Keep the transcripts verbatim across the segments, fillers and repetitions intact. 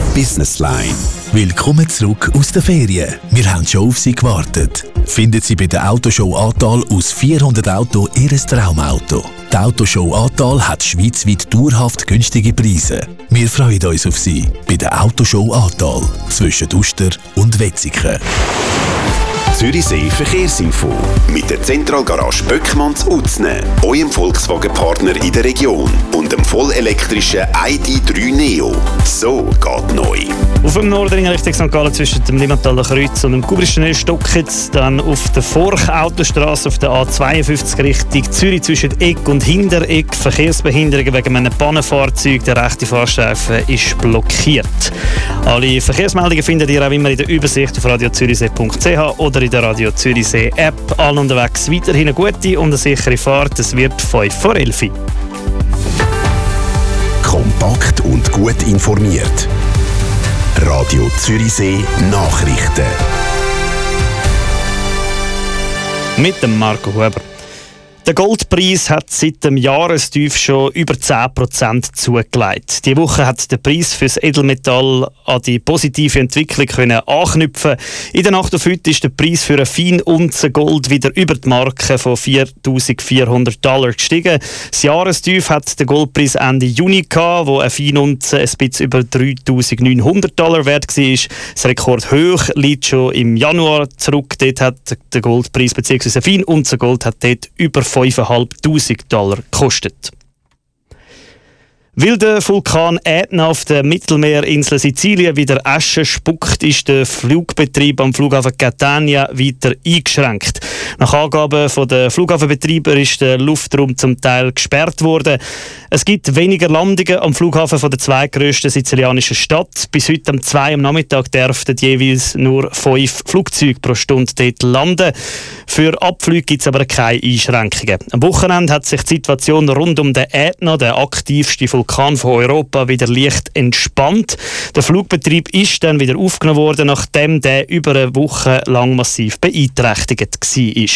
Business Line. Willkommen zurück aus den Ferien. Wir haben schon auf Sie gewartet. Finden Sie bei der Autoshow Atal aus vierhundert Autos Ihr Traumauto. Die Autoshow Atal hat schweizweit dauerhaft günstige Preise. Wir freuen uns auf Sie bei der Autoshow Atal zwischen Uster und Wetzikon. Zürichsee Verkehrsinfo mit der Zentralgarage Böckmanns Utzne, eurem Volkswagen-Partner in der Region und dem vollelektrischen I D drei Neo. So geht neu. Auf dem Nordring Richtung Sankt Gallen zwischen dem Limmataler Kreuz und dem Kubrischen Stockitz, dann auf der Forch-Autostrasse auf der A zweiundfünfzig Richtung Zürich zwischen Eck und Hintereck. Verkehrsbehinderungen wegen einem Pannenfahrzeug. Der rechte Fahrstreifen ist blockiert. Alle Verkehrsmeldungen findet ihr auch immer in der Übersicht auf radio zürichsee punkt c h oder in der Radio Zürichsee App. Allen unterwegs weiterhin eine gute und eine sichere Fahrt. Es wird fünf vor elf. Kompakt und gut informiert. Radio Zürichsee Nachrichten. Mit dem Marco Huber. Der Goldpreis hat seit dem Jahrestief schon über zehn Prozent zugelegt. Diese Woche hat der Preis für das Edelmetall an die positive Entwicklung können anknüpfen. In der Nacht auf heute ist der Preis für eine Feinunze Gold wieder über die Marke von viertausendvierhundert Dollar gestiegen. Das Jahrestief hat der Goldpreis Ende Juni gehabt, wo eine Feinunze ein bisschen über dreitausendneunhundert Dollar wert war. Das Rekordhoch liegt schon im Januar zurück. Dort hat der Goldpreis bzw. eine Feinunze Gold hat dort über fünftausendfünfhundert Dollar gekostet. Weil der Vulkan Ätna auf der Mittelmeerinsel Sizilien wieder Asche spuckt, ist der Flugbetrieb am Flughafen Catania weiter eingeschränkt. Nach Angaben der Flughafenbetreiber ist der Luftraum zum Teil gesperrt worden. Es gibt weniger Landungen am Flughafen von der zweitgrössten sizilianischen Stadt. Bis heute um zwei am Nachmittag dürften jeweils nur fünf Flugzeuge pro Stunde dort landen. Für Abflüge gibt es aber keine Einschränkungen. Am Wochenende hat sich die Situation rund um den Ätna, der aktivste Vulkan von Europa, wieder leicht entspannt. Der Flugbetrieb ist dann wieder aufgenommen worden, nachdem der über eine Woche lang massiv beeinträchtigt war.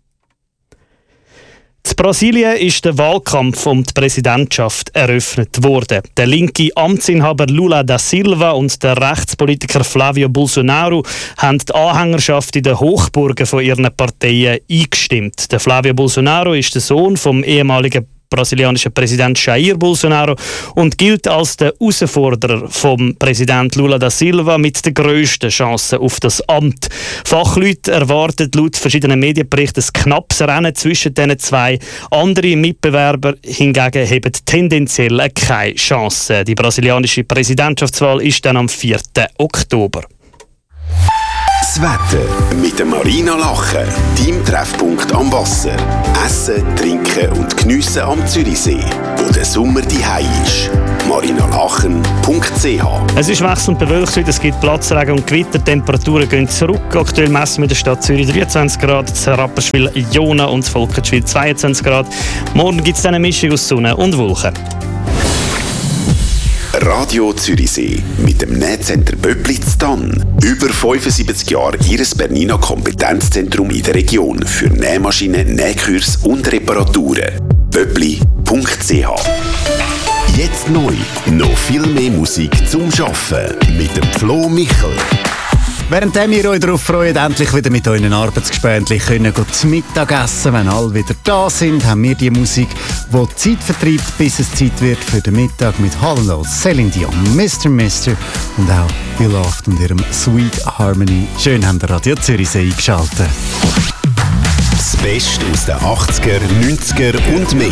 In Brasilien ist der Wahlkampf um die Präsidentschaft eröffnet worden. Der linke Amtsinhaber Lula da Silva und der Rechtspolitiker Flavio Bolsonaro haben die Anhängerschaft in den Hochburgen von ihren Parteien eingestimmt. Der Flavio Bolsonaro ist der Sohn vom ehemaligen brasilianischen Präsident Jair Bolsonaro und gilt als der Herausforderer vom Präsident Lula da Silva mit den grössten Chancen auf das Amt. Fachleute erwarten laut verschiedenen Medienberichten ein knappes Rennen zwischen diesen zwei. Andere Mitbewerber hingegen haben tendenziell keine Chance. Die brasilianische Präsidentschaftswahl ist dann am vierten Oktober. Das Wetter mit der Marina Lachen, deinem Treffpunkt am Wasser. Essen, trinken und geniessen am Zürichsee, wo der Sommer daheim ist. marinalachen punkt c h. Es ist wechselnd bewölkt, es gibt Platzregen und Gewitter, die Temperaturen gehen zurück. Aktuell messen wir in der Stadt Zürich dreiundzwanzig Grad, in Rapperswil, Jona und Volkenschwil zweiundzwanzig Grad. Morgen gibt es eine Mischung aus Sonne und Wolken. Radio Zürichsee mit dem Nähcenter Böblitz Tann. Über fünfundsiebzig Jahre Ihres Bernina Kompetenzzentrum in der Region für Nähmaschinen, Nähkurs und Reparaturen. böbli punkt c h. Jetzt neu, noch viel mehr Musik zum Arbeiten mit dem Flo Michel. Während ihr euch darauf freut, endlich wieder mit euren Arbeitsgespendli können zu Mittag essen, wenn alle wieder da sind, haben wir die Musik, die die Zeit vertreibt, bis es Zeit wird für den Mittag mit Hallo, Celine Dion, Mister Mister und auch Beloved und ihrem Sweet Harmony. Schön haben ihr Radio Zürichsee eingeschaltet. Das Beste aus den achtziger, neunziger und mehr.